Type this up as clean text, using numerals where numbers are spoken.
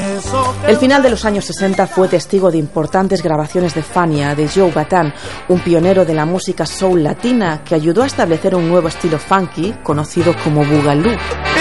El final de los años 60 fue testigo de importantes grabaciones de Fania, de Joe Bataan, un pionero de la música soul latina que ayudó a establecer un nuevo estilo funky conocido como Boogaloo.